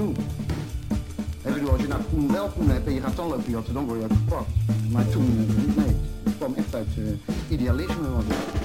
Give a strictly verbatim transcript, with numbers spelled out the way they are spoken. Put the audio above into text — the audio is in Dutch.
naartoe. Ik bedoel, als je nou Koen wel Koen hebt en je gaat dan lopen jatten, dan word je uitgepakt. Maar toen, nee, het kwam echt uit uh, idealisme. Was het.